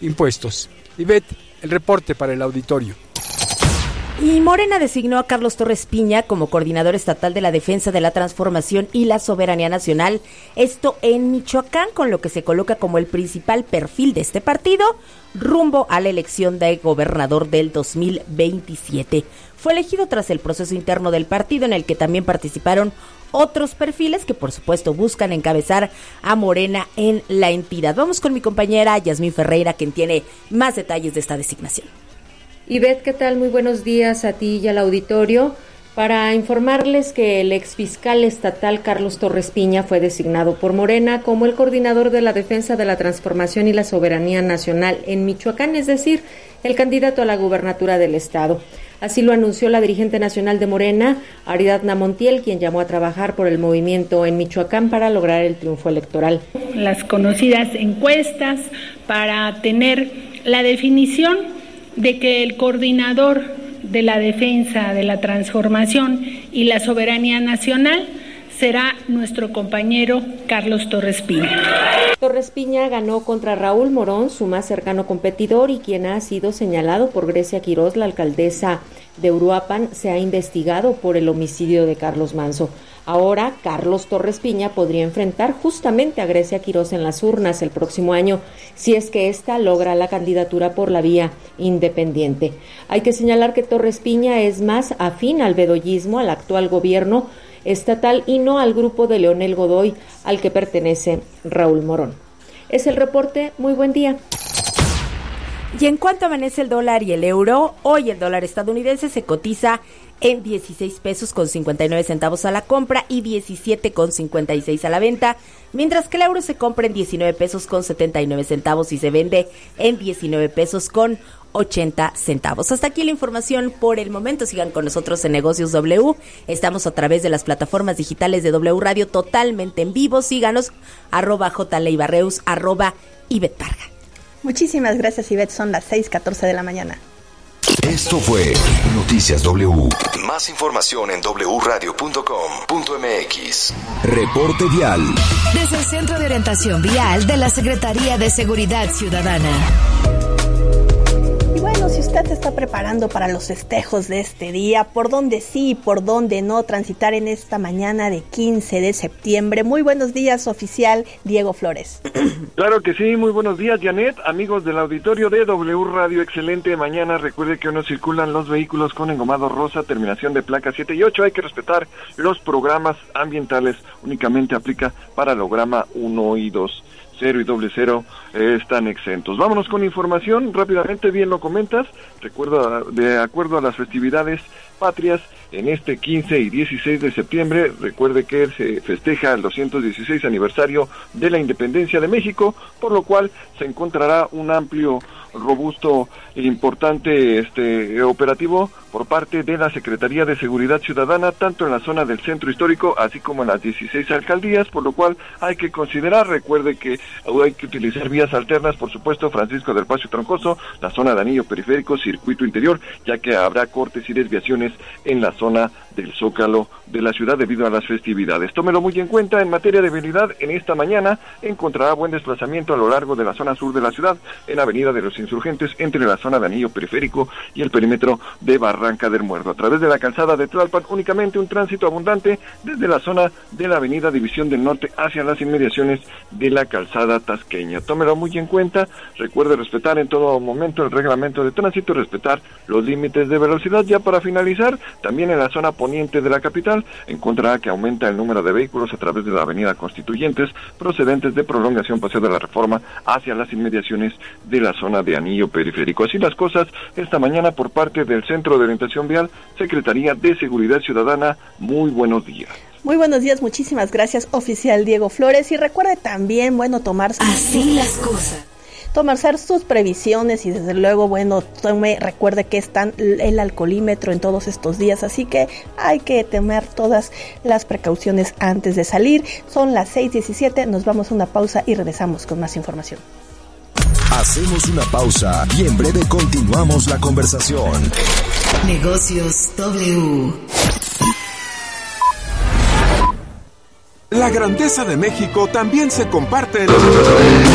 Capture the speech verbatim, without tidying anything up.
impuestos. Ivette, el reporte para el auditorio. Y Morena designó a Carlos Torres Piña como coordinador estatal de la defensa de la transformación y la soberanía nacional, esto en Michoacán, con lo que se coloca como el principal perfil de este partido rumbo a la elección de gobernador del dos mil veintisiete. Fue elegido tras el proceso interno del partido, en el que también participaron otros perfiles que por supuesto buscan encabezar a Morena en la entidad. Vamos con mi compañera Yasmín Ferreira, quien tiene más detalles de esta designación. Ivette, ¿qué tal? Muy buenos días a ti y al auditorio. Para informarles que el exfiscal estatal Carlos Torres Piña fue designado por Morena como el coordinador de la defensa de la transformación y la soberanía nacional en Michoacán, es decir, el candidato a la gubernatura del estado. Así lo anunció la dirigente nacional de Morena, Ariadna Montiel, quien llamó a trabajar por el movimiento en Michoacán para lograr el triunfo electoral. Las conocidas encuestas para tener la definición de que el coordinador de la defensa de la transformación y la soberanía nacional será nuestro compañero Carlos Torres Piña. Torres Piña ganó contra Raúl Morón, su más cercano competidor, y quien ha sido señalado por Grecia Quirós, la alcaldesa de Uruapan, se ha investigado por el homicidio de Carlos Manzo. Ahora, Carlos Torres Piña podría enfrentar justamente a Grecia Quirós en las urnas el próximo año, si es que ésta logra la candidatura por la vía independiente. Hay que señalar que Torres Piña es más afín al bedoyismo, al actual gobierno estatal, y no al grupo de Leonel Godoy, al que pertenece Raúl Morón. Es el reporte. Muy buen día. Y en cuanto amanece el dólar y el euro, hoy el dólar estadounidense se cotiza en dieciséis pesos con cincuenta y nueve centavos a la compra y diecisiete con cincuenta y seis a la venta, mientras que el euro se compra en diecinueve pesos con setenta y nueve centavos y se vende en diecinueve pesos con ochenta centavos. Hasta aquí la información por el momento. Sigan con nosotros en Negocios W. Estamos a través de las plataformas digitales de W Radio totalmente en vivo. Síganos, arroba jleibarreus, arroba Ivette Parga. Muchísimas gracias, Ivette. Son las seis catorce de la mañana. Esto fue Noticias W. Más información en doble u radio punto com punto eme equis. Reporte vial. Desde el Centro de Orientación Vial de la Secretaría de Seguridad Ciudadana. Y bueno, si usted se está preparando para los festejos de este día, por dónde sí y por dónde no transitar en esta mañana de quince de septiembre. Muy buenos días, oficial Diego Flores. Claro que sí, muy buenos días, Janet, amigos del auditorio de W Radio, excelente mañana. Recuerde que hoy no circulan los vehículos con engomado rosa, terminación de placas siete y ocho. Hay que respetar los programas ambientales, únicamente aplica para el programa uno y dos. Cero y doble cero eh, están exentos. Vámonos con información rápidamente, bien lo comentas. Recuerdo, de acuerdo a las festividades patrias, en este quince y dieciséis de septiembre, recuerde que se festeja el doscientos dieciséis aniversario de la independencia de México, por lo cual se encontrará un amplio, robusto e importante este operativo por parte de la Secretaría de Seguridad Ciudadana, tanto en la zona del centro histórico, así como en las dieciséis alcaldías, por lo cual hay que considerar, recuerde que hay que utilizar vías alternas, por supuesto, Francisco del Paso Troncoso, la zona de anillo periférico, circuito interior, ya que habrá cortes y desviaciones en la zona del Zócalo de la ciudad debido a las festividades. Tómelo muy en cuenta. En materia de vialidad, en esta mañana encontrará buen desplazamiento a lo largo de la zona sur de la ciudad, en Avenida de los Insurgentes, entre la zona de anillo periférico y el perímetro de Barranca del Muerto. A través de la calzada de Tlalpan, únicamente un tránsito abundante desde la zona de la Avenida División del Norte hacia las inmediaciones de la calzada tasqueña. Tómelo muy en cuenta. Recuerde respetar en todo momento el reglamento de tránsito y respetar los límites de velocidad. Ya para finalizar, también en la zona poniente de la capital encontrará que aumenta el número de vehículos a través de la avenida Constituyentes procedentes de prolongación Paseo de la Reforma hacia las inmediaciones de la zona de anillo periférico. Así las cosas esta mañana por parte del Centro de Orientación Vial, Secretaría de Seguridad Ciudadana. Muy buenos días. Muy buenos días, muchísimas gracias, oficial Diego Flores. Y recuerde también, bueno, tomar... Así las cosas. Tomarse sus previsiones y desde luego, bueno, tome, recuerde que está el alcoholímetro en todos estos días, así que hay que tomar todas las precauciones antes de salir. Son las seis diecisiete, nos vamos a una pausa y regresamos con más información. Hacemos una pausa y en breve continuamos la conversación. Negocios W. La grandeza de México también se comparte en...